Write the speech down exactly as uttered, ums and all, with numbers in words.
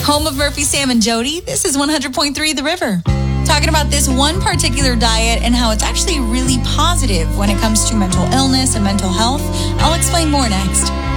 Home of Murphy, Sam, and Jody, this is one hundred point three The River. Talking about this one particular diet and how it's actually really positive when it comes to mental illness and mental health. I'll explain more next.